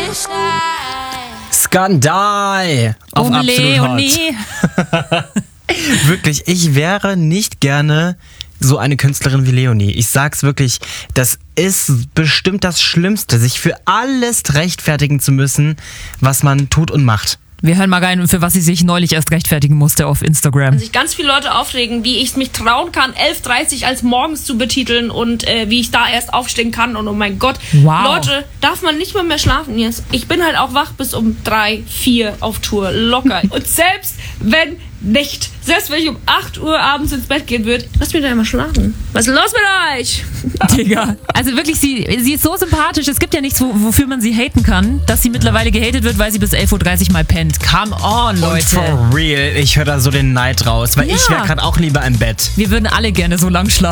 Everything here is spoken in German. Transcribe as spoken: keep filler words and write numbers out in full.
Skandal auf um Absolut Hot. Leonie. Wirklich, ich wäre nicht gerne so eine Künstlerin wie Leonie. Ich sag's wirklich, das ist bestimmt das Schlimmste, sich für alles rechtfertigen zu müssen, was man tut und macht. Wir hören mal rein, für was sie sich neulich erst rechtfertigen musste auf Instagram. Sich ganz viele Leute aufregen, wie ich es mich trauen kann, elf Uhr dreißig als morgens zu betiteln und äh, wie ich da erst aufstehen kann. Und oh mein Gott, Wow. Leute, darf man nicht mal mehr schlafen jetzt? Ich bin halt auch wach bis um drei, vier auf Tour, locker. Und selbst wenn nicht, selbst wenn ich um acht Uhr abends ins Bett gehen würde, lasst mich da immer schlafen. Was ist los mit euch? Digga. Also wirklich, sie, sie ist so sympathisch. Es gibt ja nichts, wo, wofür man sie haten kann, dass sie mittlerweile gehatet wird, weil sie bis elf Uhr dreißig mal pennt. Come on, Und Leute. for real, ich höre da so den Neid raus, weil Ja. ich wäre gerade auch lieber im Bett. Wir würden alle gerne so lang schlafen.